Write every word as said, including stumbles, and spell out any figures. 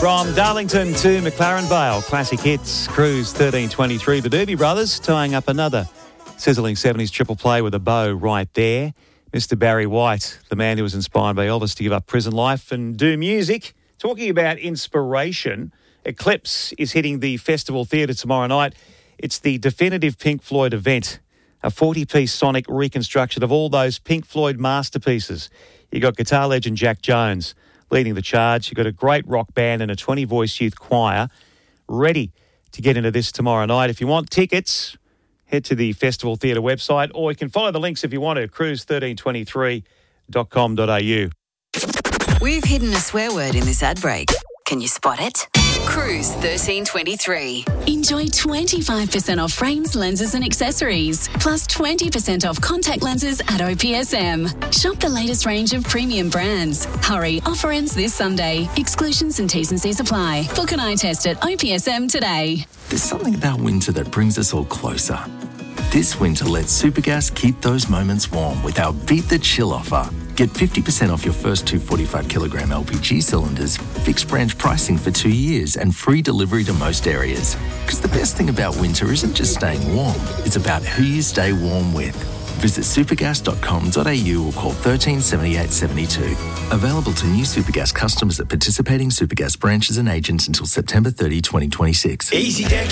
From Darlington to McLaren Vale, classic hits, Cruise thirteen twenty-three. The Doobie Brothers tying up another sizzling seventies triple play with a bow right there. Mister Barry White, the man who was inspired by Elvis to give up prison life and do music. Talking about inspiration, Eclipse is hitting the Festival Theatre tomorrow night. It's the definitive Pink Floyd event, a forty-piece sonic reconstruction of all those Pink Floyd masterpieces. You got guitar legend Jack Jones leading the charge. You've got a great rock band and a twenty-voice youth choir ready to get into this tomorrow night. If you want tickets, head to the Festival Theatre website, or you can follow the links if you want to, cruise thirteen twenty-three dot com dot a u. We've hidden a swear word in this ad break. Can you spot it? Cruise thirteen twenty-three. Enjoy twenty-five percent off frames, lenses and accessories, plus twenty percent off contact lenses at O P S M. Shop the latest range of premium brands. Hurry, offer ends this Sunday. Exclusions and T's and C's apply. Book an eye test at O P S M today. There's something about winter that brings us all closer. This winter, let Supergas keep those moments warm with our Beat the Chill offer. Get fifty percent off your first two forty-five kilogram L P G cylinders, fixed branch pricing for two years and free delivery to most areas. Because the best thing about winter isn't just staying warm, it's about who you stay warm with. Visit supergas dot com dot a u or call one three seven eight seven two. Available to new Supergas customers at participating Supergas branches and agents until September thirtieth, twenty twenty-six. Easy Deck